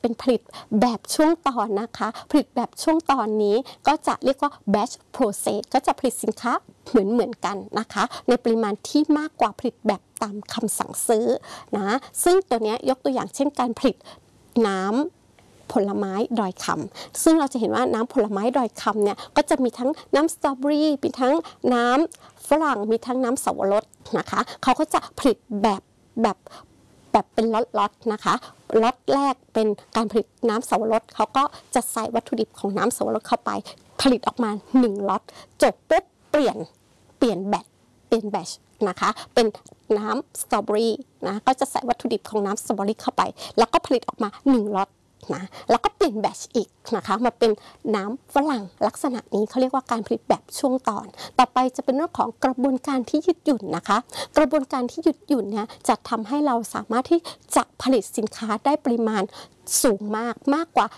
เป็นผลิตแบบช่วงตอนนะคะผลิตแบบช่วงตอนนี้ก็จะเรียกว่า batch process ก็จะผลิตสินค้าเหมือนกันนะคะในปริมาณที่มากกว่าผลิตแบบตามคำสั่งซื้อนะซึ่งตัวนี้ยกตัวอย่างเช่นการผลิตน้ำผลไม้ดอยคำซึ่งเราจะเห็นว่าน้ำผลไม้ดอยคำเนี่ยก็จะมีทั้งน้ำสตรอเบอรี่มีทั้งน้ำฝรั่งมีทั้งน้ำสับปะรดนะคะเขาก็จะผลิตแบบเป็นล็อตนะคะล็อตแรกเป็นการผลิตน้ำสับปะรดเขาก็จะใส่วัตถุดิบของน้ำสับปะรดเข้าไปผลิตออกมา1ล็อตจบปุ๊บเปลี่ยนแบตชนะคะเป็นน้ำสตรอเบอรี่นะก็จะใส่วัตถุดิบของน้ำสตรอเบอรี่เข้าไปแล้วก็ผลิตออกมา1ล็อตนะแล้วก็เปลี่ยนแบตชอีกนะคะมาเป็นน้ำฝรั่งลักษณะนี้เขาเรียกว่าการผลิตแบบช่วงตอนต่อไปจะเป็นเรื่องของกระบวนการที่ยืดหยุ่นนะคะกระบวนการที่ยืดหยุ่นเนี่ยจะทำให้เราสามารถที่จะผลิตสินค้าได้ปริมาณสูงมากกว่า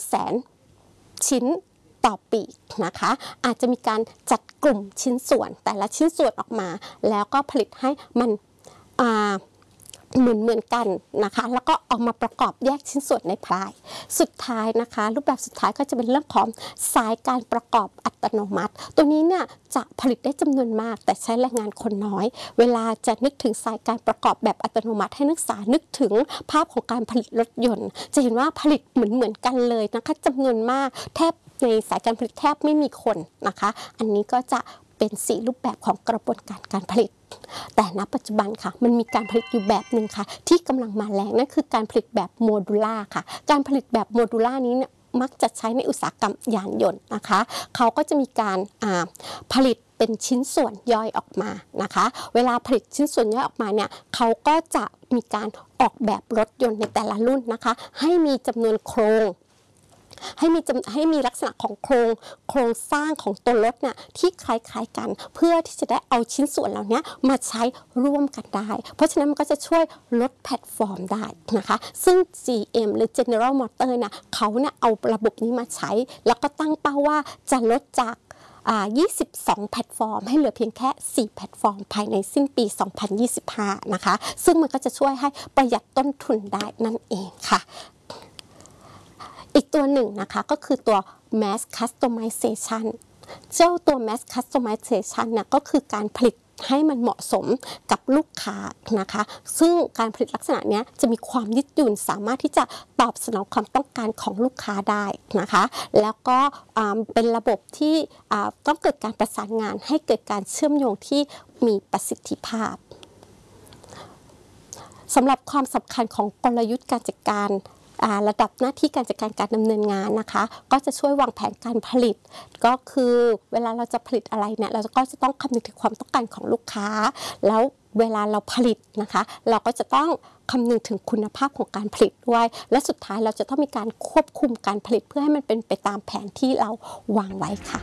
100,000 ชิ้นต่อปีนะคะอาจจะมีการจัดกลุ่มชิ้นส่วนแต่ละชิ้นส่วนออกมาแล้วก็ผลิตให้มันเหมือนกันนะคะแล้วก็ออกมาประกอบแยกชิ้นส่วนในปลายสุดท้ายนะคะรูปแบบสุดท้ายก็จะเป็นเรื่องของสายการประกอบอัตโนมัติตัวนี้เนี่ยจะผลิตได้จำนวนมากแต่ใช้แรงงานคนน้อยเวลาจะนึกถึงสายการประกอบแบบอัตโนมัติให้นึกถึงภาพของการผลิตรถยนต์จะเห็นว่าผลิตเหมือนกันเลยนะคะจำนวนมากแทบในสายการผลิตแทบไม่มีคนนะคะอันนี้ก็จะเป็น4รูปแบบของกระบวนการผลิตแต่ณปัจจุบันค่ะมันมีการผลิตอยู่แบบหนึ่งค่ะที่กำลังมาแรงนั่นคือการผลิตแบบโมดูล่าค่ะการผลิตแบบโมดูล่านี้เนี่ยมักจะใช้ในอุตสาหกรรมยานยนต์นะคะเขาก็จะมีการผลิตเป็นชิ้นส่วนย่อยออกมานะคะเวลาผลิตชิ้นส่วนย่อยออกมาเนี่ยเขาก็จะมีการออกแบบรถยนต์ในแต่ละรุ่นนะคะให้มีจำนวนโครงให้มีลักษณะของโครงสร้างของตัวรถเนี่ยที่คล้ายๆกันเพื่อที่จะได้เอาชิ้นส่วนเหล่านี้มาใช้ร่วมกันได้เพราะฉะนั้นมันก็จะช่วยลดแพลตฟอร์มได้นะคะซึ่ง GM หรือ General Motors เนี่ยเขาเนี่ยเอาระบบนี้มาใช้แล้วก็ตั้งเป้าว่าจะลดจาก22 แพลตฟอร์มให้เหลือเพียงแค่4แพลตฟอร์มภายในสิ้นปี 2025 นะคะซึ่งมันก็จะช่วยให้ประหยัดต้นทุนได้นั่นเองค่ะอีกตัวหนึ่งนะคะก็คือตัว Mass Customization เจ้าตัว Mass Customization เนี่ยก็คือการผลิตให้มันเหมาะสมกับลูกค้านะคะซึ่งการผลิตลักษณะนี้จะมีความยืดหยุ่นสามารถที่จะตอบสนองความต้องการของลูกค้าได้นะคะแล้วก็เป็นระบบที่ต้องเกิดการประสานงานให้เกิดการเชื่อมโยงที่มีประสิทธิภาพสำหรับความสำคัญของกลยุทธ์การจัดการระดับหน้าที่การจัดการดำเนินงานนะคะก็จะช่วยวางแผนการผลิตก็คือเวลาเราจะผลิตอะไรเนี่ยเราก็จะต้องคำนึงถึงความต้องการของลูกค้าแล้วเวลาเราผลิตนะคะเราก็จะต้องคำนึงถึงคุณภาพของการผลิตด้วยและสุดท้ายเราจะต้องมีการควบคุมการผลิตเพื่อให้มันเป็นไปตามแผนที่เราวางไว้ค่ะ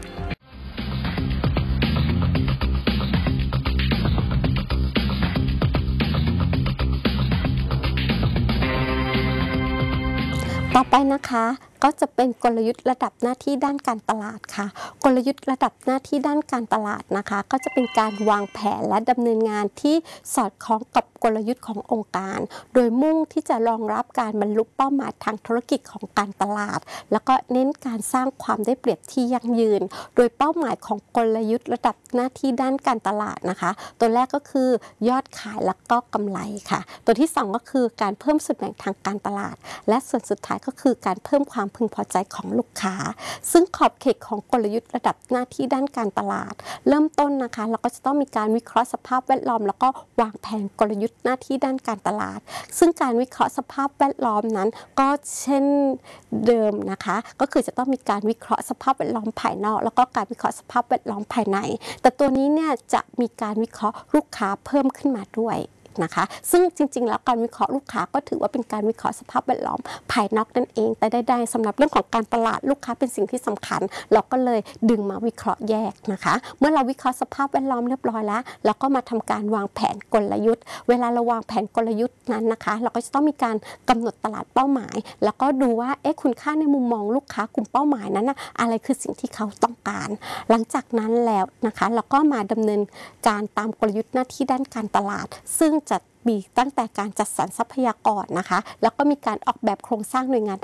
ต่อไปนะคะก็จะเป็นกลยุทธ์ระดับหน้าที่ด้านการตลาดค่ะกลยุทธ์ระดับหน้าที่ด้านการตลาดนะคะก็จะเป็นการวางแผนและดำเนินงานที่สอดคล้องกับกลยุทธ์ขององค์การโดยมุ่งที่จะรองรับการบรรลุเป้าหมายทางธุรกิจของการตลาดแล้วก็เน้นการสร้างความได้เปรียบที่ยั่งยืนโดยเป้าหมายของกลยุทธ์ระดับหน้าที่ด้านการตลาดนะคะตัวแรกก็คือยอดขายและก็กำไรค่ะตัวที่2ก็คือการเพิ่มส่วนแบ่งทางการตลาดและส่วนสุดท้ายก็คือการเพิ่มความพึงพอใจของลูกค้าซึ่งขอบเขตของกลยุทธ์ระดับหน้าที่ด้านการตลาดเริ่มต้นนะคะเราก็จะต้องมีการวิเคราะห์สภาพแวดล้อมแล้วก็วางแผนกลยุทธ์หน้าที่ด้านการตลาดซึ่งการวิเคราะห์สภาพแวดล้อมนั้นก็เช่นเดิมนะคะก็คือจะต้องมีการวิเคราะห์สภาพแวดล้อมภายนอกแล้วก็การวิเคราะห์สภาพแวดล้อมภายในแต่ตัวนี้เนี่ยจะมีการวิเคราะห์ลูกค้าเพิ่มขึ้นมาด้วยนะคะซึ่งจริงๆแล้วการวิเคราะห์ลูกค้าก็ถือว่าเป็นการวิเคราะห์สภาพแวดล้อมภายนอกนั่นเองแต่ใดๆสำหรับเรื่องของการตลาดลูกค้าเป็นสิ่งที่สำคัญเราก็เลยดึงมาวิเคราะห์แยกนะคะเมื่อเราวิเคราะห์สภาพแวดล้อมเรียบร้อยแล้วเราก็มาทำการวางแผนกลยุทธ์เวลาเราวางแผนกลยุทธ์นั้นนะคะเราก็จะต้องมีการกำหนดตลาดเป้าหมายแล้วก็ดูว่าคุณค่าในมุมมองลูกค้ากลุ่มเป้าหมายนั้นนะอะไรคือสิ่งที่เขาต้องการหลังจากนั้นแล้วนะคะเราก็มาดำเนินการตามกลยุทธ์หน้าที่ด้านการตลาดซึ่งจะมีตั้งแต่การจัดสรรทรัพยากรนะคะแล้วก็มีการออกแบบโครงสร้างหน่วยงาน